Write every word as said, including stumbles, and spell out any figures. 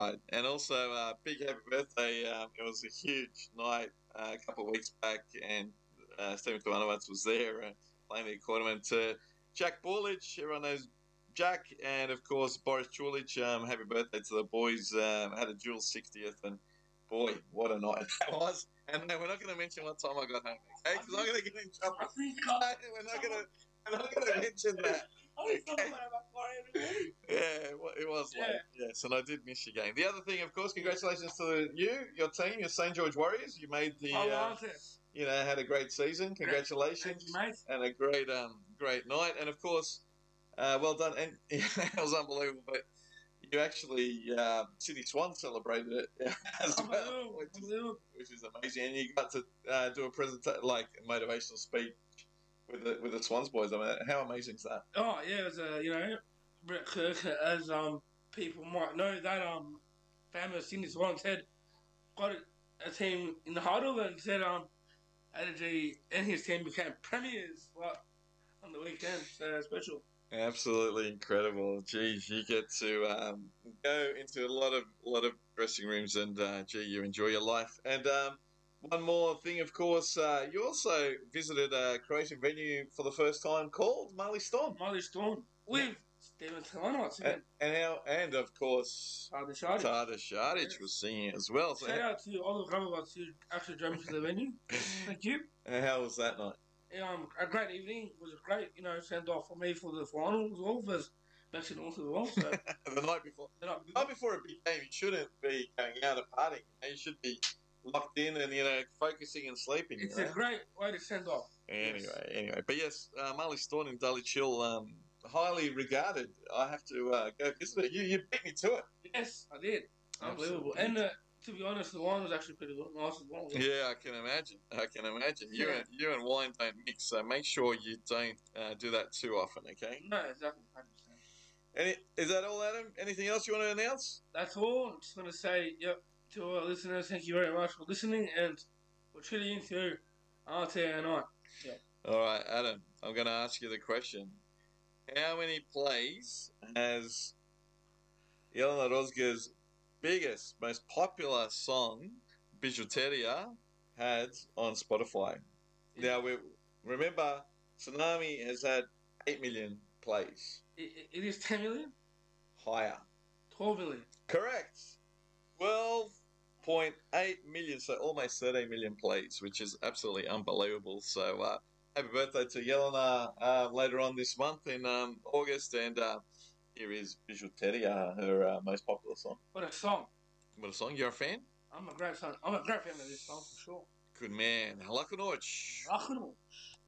Right. And also, uh, big happy birthday. Um, it was a huge night uh, a couple of weeks back, and uh, Stephen Tuanowatz was there uh, playing the accompaniment to Jack Borlich. Everyone knows Jack, and of course, Boris Chulich. Um, happy birthday to the boys. Um, had a dual sixtieth, and boy, what a night that was. And no, we're not going to mention what time I got home, okay? Because I'm going to get in trouble. I think No, we're not going to. We're not going to mention that. Okay. Yeah, well, it was Yeah. late. Yes, and I did miss your game. The other thing, of course, congratulations to you, your team, your Saint George Warriors. You made the, I uh, want it. you know, had a great season. Congratulations, Thank you, mate. and a great, um, great night. And of course, uh, well done. And it was unbelievable. But you actually, uh, City Swan celebrated it as well, Unbelievable. which is, Unbelievable. which is amazing. And you got to uh, do a presentation, like a motivational speech with the with the Swans boys. I mean, how amazing is that? Oh yeah, it was a you know, Brett Kirk, as um people might know, that um famous Sydney Swans said got a, a team in the huddle and said um A D G and his team became premiers like on the weekend. So special. Absolutely incredible. Geez, you get to um, go into a lot of lot of dressing rooms, and uh, gee, you enjoy your life. And um, one more thing, of course, uh, you also visited a Croatian venue for the first time called Marley Storm. Molly Storm with Stephen Tuanowatz And, again. and how, and of course, Tade Šarić. Tade Šarić was singing as well. So Shout how, out to all the Grabovac who actually drove me to the venue. Thank you. and how was that night? Um, a great evening. It was a great, you know, send off for me for the final as well, for Baxter North as well. So The night before. the night- The night before a big game, you shouldn't be going out and partying. You should be locked in and, you know, focusing and sleeping. You it's know? a great way to send off. Anyway, Yes. anyway, but yes, uh, Marley Storm in Dulwich Hill, um, highly regarded. I have to uh, go visit it. You, you beat me to it. Yes, I did. Unbelievable. Absolutely. And uh, to be honest, the wine was actually pretty good, nice as well. Yeah, I can imagine. I can imagine. You Yeah. and you and wine don't mix, so make sure you don't uh, do that too often. Okay. No, exactly. one hundred percent. Any, is that all, Adam? Anything else you want to announce? That's all. I'm just going to say, yep, to our listeners, thank you very much for listening and for tuning into R T A night. All right, Adam. I'm going to ask you the question: how many plays has Jelena Rozga's biggest, most popular song, Bijuteria, had on Spotify? Now, we remember, Tsunami has had eight million plays. It, it is ten million? Higher. twelve million. Correct. twelve point eight million, so almost thirteen million plays, which is absolutely unbelievable. So, uh, happy birthday to Jelena uh, later on this month in um, August, and uh, here is Bijuteria, her uh, most popular song. What a song. What a song? You're a fan? I'm a great fan. I'm a great fan of this song for sure. Good man. Lakunovic. Rakhanovic.